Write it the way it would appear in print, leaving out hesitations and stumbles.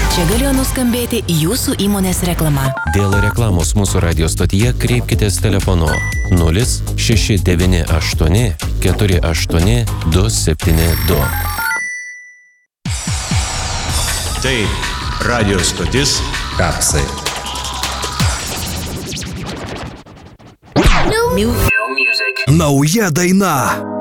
Čia galėjo nuskambėti jūsų įmonės reklama. Dėl reklamos mūsų radio stotyje kreipkitės telefonu 0698 48 272. Tai radio stotis Kapsai. New music. Nauja daina.